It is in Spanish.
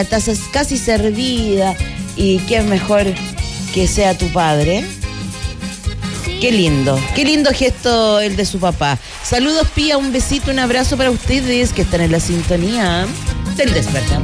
taza casi servida, y qué mejor que sea tu padre. Qué lindo gesto el de su papá. Saludos, Pía, un besito, un abrazo para ustedes que están en la sintonía del Despertador.